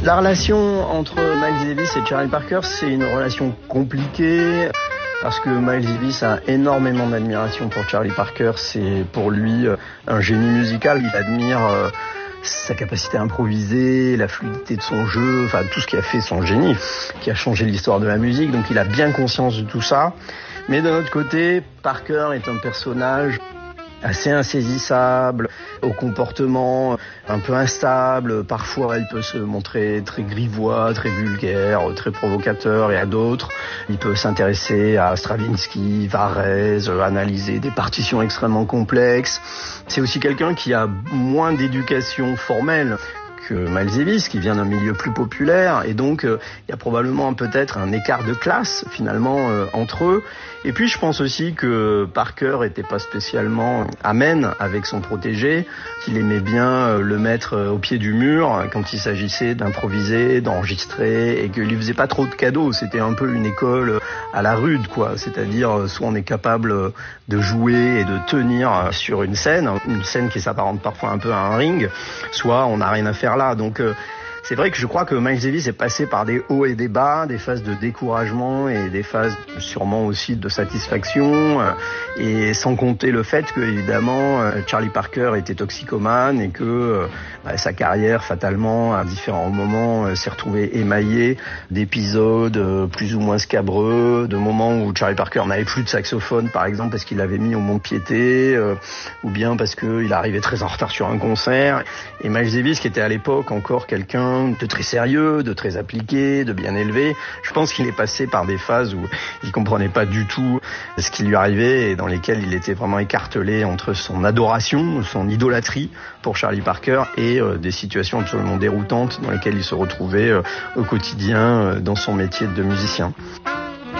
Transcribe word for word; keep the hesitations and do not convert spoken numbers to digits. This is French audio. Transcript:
La relation entre Miles Davis et Charlie Parker, c'est une relation compliquée parce que Miles Davis a énormément d'admiration pour Charlie Parker. C'est pour lui un génie musical. Il admire sa capacité à improviser, la fluidité de son jeu, enfin tout ce qui a fait son génie, qui a changé l'histoire de la musique. Donc il a bien conscience de tout ça. Mais d'un autre côté, Parker est un personnage assez insaisissable, au comportement un peu instable. Parfois, il peut se montrer très grivois, très vulgaire, très provocateur, et à d'autres, il peut s'intéresser à Stravinsky, Varese, analyser des partitions extrêmement complexes. C'est aussi quelqu'un qui a moins d'éducation formelle que Miles Davis, qui vient d'un milieu plus populaire, et donc euh, il y a probablement peut-être un écart de classe finalement euh, entre eux. Et puis je pense aussi que Parker était pas spécialement amène avec son protégé, qu'il aimait bien euh, le mettre euh, au pied du mur quand il s'agissait d'improviser, d'enregistrer, et qu'il lui faisait pas trop de cadeaux. C'était un peu une école à la rude, quoi. C'est-à-dire euh, soit on est capable de jouer et de tenir sur une scène, une scène qui s'apparente parfois un peu à un ring, soit on n'a rien à faire là. Donc euh, c'est vrai que je crois que Miles Davis est passé par des hauts et des bas, des phases de découragement et des phases sûrement aussi de satisfaction, euh, et sans compter le fait que évidemment euh, Charlie Parker était toxicomane et que euh, bah, sa carrière fatalement à différents moments euh, s'est retrouvée émaillée d'épisodes euh, plus ou moins scabreux, de moments où Charlie Parker n'avait plus de saxophone par exemple parce qu'il l'avait mis au mont-de-piété, euh, ou bien parce qu'il arrivait très en retard sur un concert. Et Miles Davis, qui était à l'époque encore quelqu'un de très sérieux, de très appliqué, de bien élevé, je pense qu'il est passé par des phases où il comprenait pas du tout ce qui lui arrivait et dans lesquelles il était vraiment écartelé entre son adoration, son idolâtrie pour Charlie Parker et euh, des situations absolument déroutantes dans lesquelles il se retrouvait euh, au quotidien euh, dans son métier de musicien.